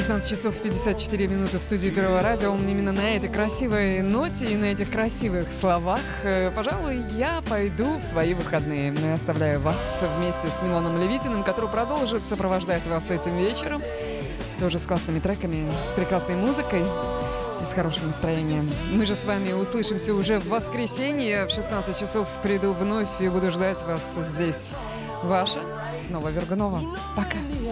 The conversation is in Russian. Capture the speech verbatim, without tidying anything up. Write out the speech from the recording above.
шестнадцать часов пятьдесят четыре минуты в студии Первого радио. Именно на этой красивой ноте и на этих красивых словах, пожалуй, я пойду в свои выходные. Я оставляю вас вместе с Миланом Левитиным, который продолжит сопровождать вас этим вечером. Тоже с классными треками, с прекрасной музыкой и с хорошим настроением. Мы же с вами услышимся уже в воскресенье. В шестнадцать часов приду вновь и буду ждать вас здесь. Ваша снова Вергунова. Пока.